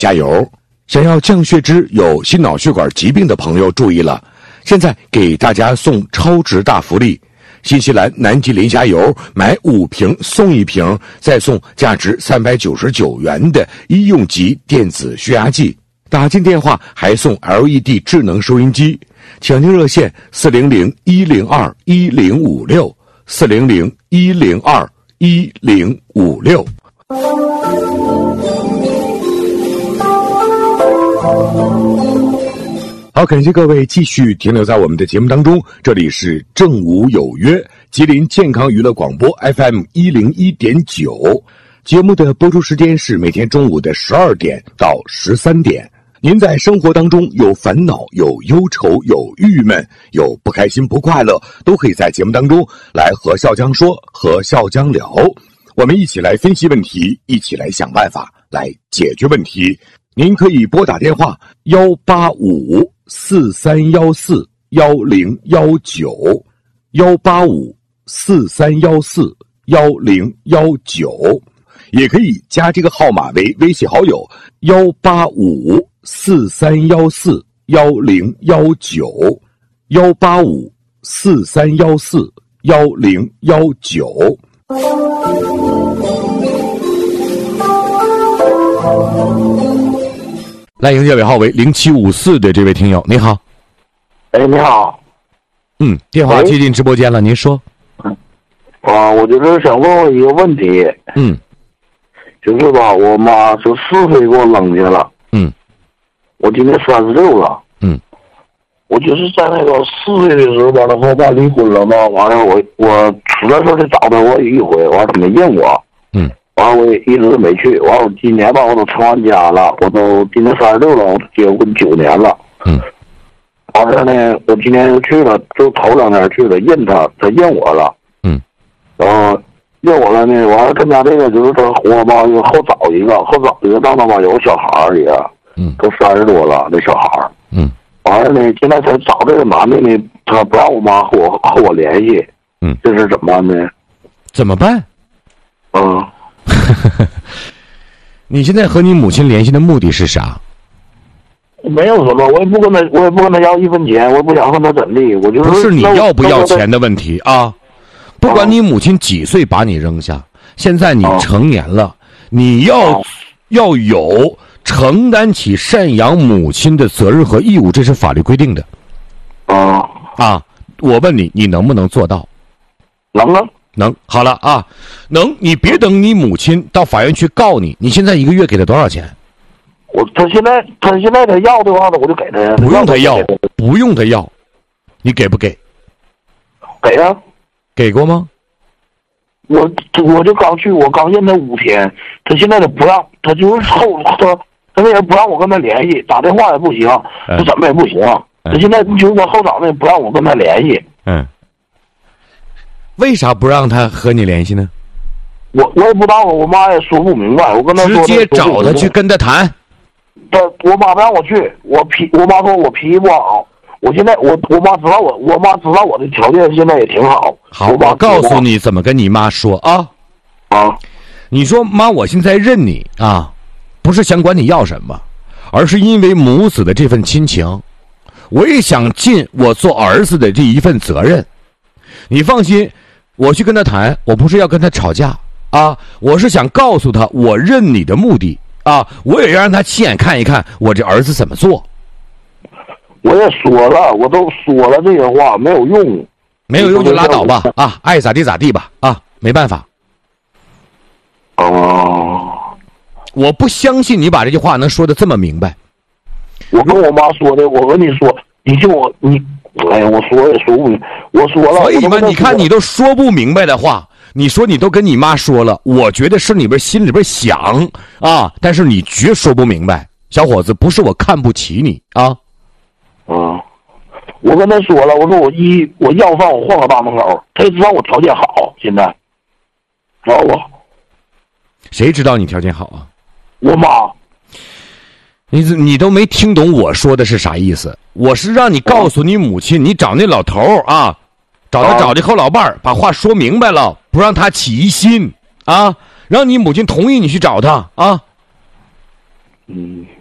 加油！想要降血脂、有心脑血管疾病的朋友注意了，现在给大家送超值大福利。新西兰南极磷虾油买5瓶送1瓶，再送价值399元的医用级电子血压计。打进电话还送 LED 智能收音机。抢订热线400-102-1056 400-102-1056。好，感谢各位继续停留在我们的节目当中，这里是正午有约，吉林健康娱乐广播 FM 101.9，节目的播出时间是每天中午的12点到13点。您在生活当中有烦恼、有忧愁、有郁闷、有不开心、不快乐，都可以在节目当中来和笑江说，和笑江聊，我们一起来分析问题，一起来想办法来解决问题。您可以拨打电话185-4314-1019 185-4314-1019，也可以加这个号码为微信好友185-4314-1019 185-4314-1019。来迎这位号为0754的这位听友，你好。 哎，你好。 电话接进直播间了，您说。 我就是想问问一个问题。就是吧，我妈是4岁给我扔下了。我今年36了。我就是在那个4岁的时候，完了后我爸离婚了嘛，完了我出来时候就找他我一回，完了他没认我。完了我也一直没去，完了我今年吧我都成完家了，我都今年36了，我结婚9年了。完了呢，我今年又去了，就头2天去了，认他认我了。认我了呢，完了他家这个就是他我妈又后找一个，让他妈有个小孩儿也，都30多了那小孩儿。完了呢，现在他找这个男的呢，他不让我妈和我联系。这是怎么办呢？ 怎么办？你现在和你母亲联系的目的是啥？ 没有什么，我也不跟他要1分钱，我也不想跟他怎地，我就是不是你要不要钱的问题啊。不管你母亲几岁把你扔下，现在你成年了，你要有承担起赡养母亲的责任和义务，这是法律规定的。我问你，你能不能做到？ 能啊。 能。好了啊，能。你别等你母亲到法院去告你，你现在1个月给他多少钱？ 他现在他要的话，我就给他呀。 不用他要，你给不给？ 给啊。 给过吗？ 我就刚去，我刚认他5天，他现在他不让，他就是他那人不让我跟他联系，打电话也不行，他怎么也不行。他现在就是我后长呢，不让我跟他联系。 为啥不让他和你联系呢？ 我也不知道，我妈也说不明白。我跟他说直接找他去跟他谈。 我妈不让我去，我妈说我脾气不好。我现在我妈知道我的条件现在也挺好。 好，我告诉你怎么跟你妈说啊。你说妈，我现在认你啊，不是想管你要什么，而是因为母子的这份亲情，我也想尽我做儿子的这一份责任。你放心，我去跟他谈，我不是要跟他吵架啊，我是想告诉他我认你的目的啊，我也让他亲眼看一看我这儿子怎么做。 我也说了，我都说了这些话，没有用。 没有用就拉倒吧啊，爱咋地咋地吧啊，没办法。我不相信你把这句话能说得这么明白。 我跟我妈说的，我跟你说，你信我，哎呀，我说也说不明，我说了。 所以嘛，你看你都说不明白的话，你说你都跟你妈说了，我觉得是你心里边想啊，但是你绝说不明白。小伙子，不是我看不起你啊。 我跟他说了，我说我要饭我换个大门口，他就知道我条件好，现在知道不？ 谁知道你条件好啊？ 我妈。 你都没听懂我说的是啥意思？我是让你告诉你母亲，你找那老头啊，找的后老伴儿，把话说明白了，不让他起疑心啊，让你母亲同意你去找他啊。 嗯。